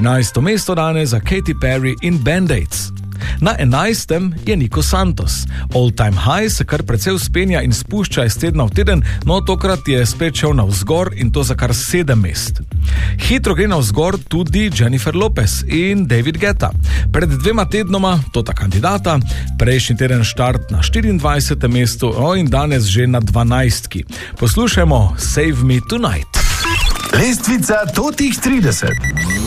13. mesto danes za Katy Perry in Band-Aids. Na 11. je Nico Santos. All Time High se kar precej vzpenja in spušča iz tedna v teden, no tokrat je spet šel navzgor in to za kar 7 mest. Hitro gre navzgor tudi Jennifer Lopez in David Guetta. Pred 2 tednoma ta kandidata, prejšnji teden štart na 24. mestu, in danes že na 12. Poslušajmo Save Me Tonight. Lestvica totih 30.